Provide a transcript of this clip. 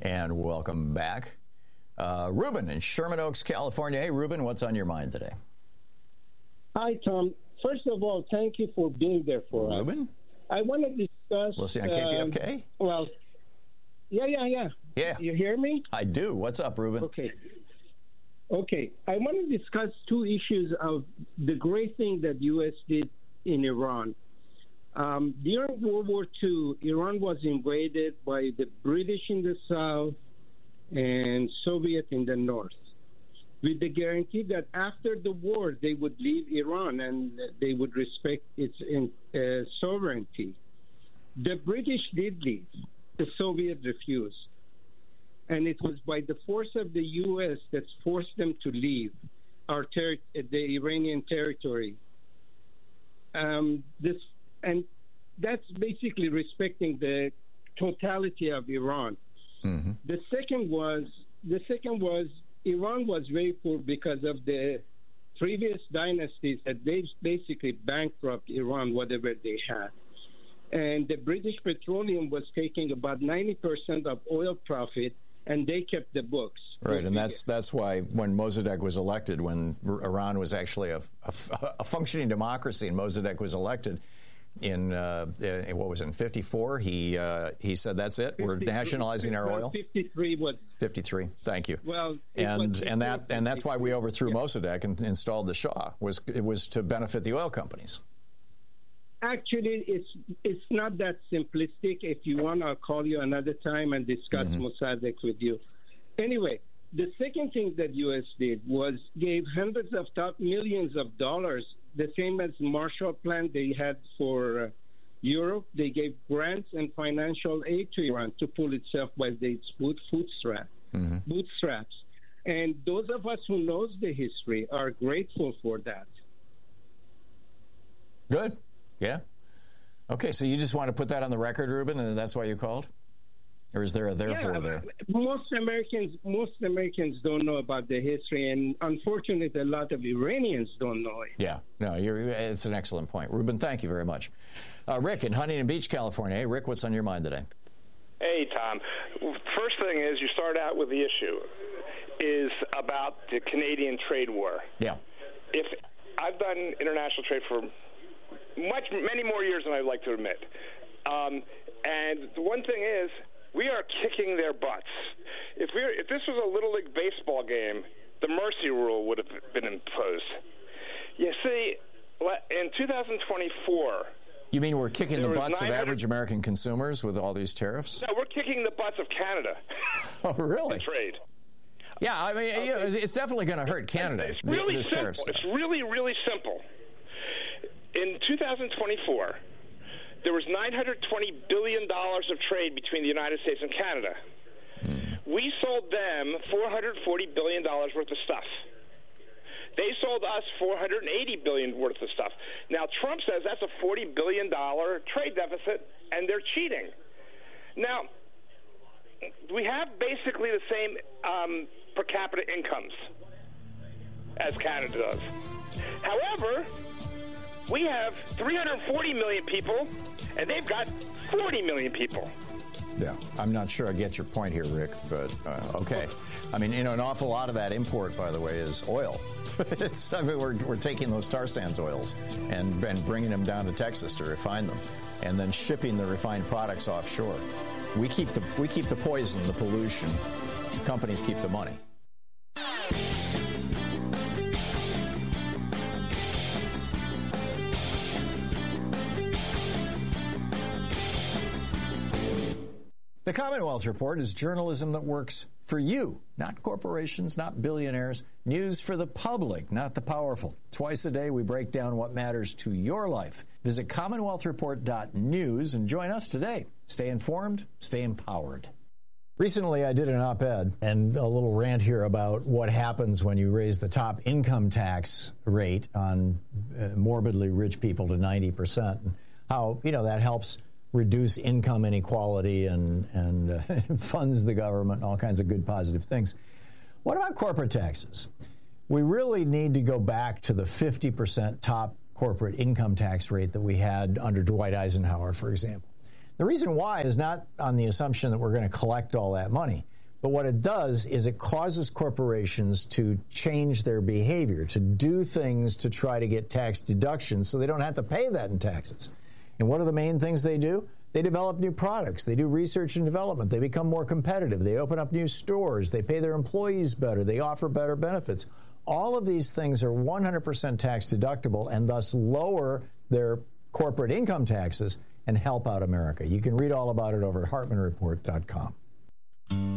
And welcome back. Ruben in Sherman Oaks, California. Hey, Ruben, what's on your mind today? Hi, Tom. First of all, thank you for being there for us. Ruben? I want to discuss... Listening on KPFK? Well, yeah. Yeah. You hear me? I do. What's up, Ruben? Okay. I want to discuss two issues of the great thing that U.S. did in Iran. During World War II, Iran was invaded by the British in the south and Soviet in the north, with the guarantee that after the war they would leave Iran and they would respect its sovereignty. The British did leave. The Soviet refused. And it was by the force of the U.S. that forced them to leave the Iranian territory. And that's basically respecting the totality of Iran. Mm-hmm. The second was Iran was very poor because of the previous dynasties that they basically bankrupt Iran, whatever they had. And the British Petroleum was taking about 90% of oil profit, and they kept the books. Right, and that's why when Mossadegh was elected, when Iran was actually a functioning democracy, and Mossadegh was elected in what was it, in 54, he said that's it. We're nationalizing our oil. 53 was 53. Thank you. Well, and that's why we overthrew Mossadegh and installed the Shah. It was to benefit the oil companies. Actually, it's not that simplistic. If you want, I'll call you another time and discuss Mossadegh with you. Anyway, the second thing that U.S. did was gave hundreds of millions of dollars, the same as Marshall Plan they had for Europe. They gave grants and financial aid to Iran to pull itself by its bootstraps. And those of us who knows the history are grateful for that. Good. Yeah. Okay, so you just want to put that on the record, Ruben, and that's why you called? Or is there a therefore there? Most Americans don't know about the history, and unfortunately, a lot of Iranians don't know it. Yeah, no, it's an excellent point. Ruben, thank you very much. Rick in Huntington Beach, California. Hey, Rick, what's on your mind today? Hey, Tom. First thing is, you start out with the issue is about the Canadian trade war. Yeah. If I've done international trade for many more years than I'd like to admit. And the one thing is, we are kicking their butts. If this was a Little League baseball game, the mercy rule would have been imposed. You see, in 2024... You mean we're kicking the butts of average American consumers with all these tariffs? No, we're kicking the butts of Canada. Oh, really? In trade. Yeah, I mean, it's definitely going to hurt Canada. It's really this simple. Tariff stuff. It's really, really simple. In 2024, there was $920 billion of trade between the United States and Canada. We sold them $440 billion worth of stuff. They sold us $480 billion worth of stuff. Now, Trump says that's a $40 billion trade deficit, and they're cheating. Now, we have basically the same per capita incomes as Canada does. However, we have 340 million people, and they've got 40 million people. Yeah, I'm not sure I get your point here, Rick, but okay. I mean, an awful lot of that import, by the way, is oil. We're taking those tar sands oils and bringing them down to Texas to refine them, and then shipping the refined products offshore. We keep the poison, the pollution. Companies keep the money. The Commonwealth Report is journalism that works for you, not corporations, not billionaires. News for the public, not the powerful. Twice a day, we break down what matters to your life. Visit CommonwealthReport.news and join us today. Stay informed, stay empowered. Recently, I did an op-ed and a little rant here about what happens when you raise the top income tax rate on morbidly rich people to 90%, and how, that helps reduce income inequality and funds the government and all kinds of good, positive things. What about corporate taxes? We really need to go back to the 50% top corporate income tax rate that we had under Dwight Eisenhower, for example. The reason why is not on the assumption that we're going to collect all that money. But what it does is it causes corporations to change their behavior, to do things to try to get tax deductions so they don't have to pay that in taxes. And what are the main things they do? They develop new products. They do research and development. They become more competitive. They open up new stores. They pay their employees better. They offer better benefits. All of these things are 100% tax deductible and thus lower their corporate income taxes and help out America. You can read all about it over at HartmanReport.com.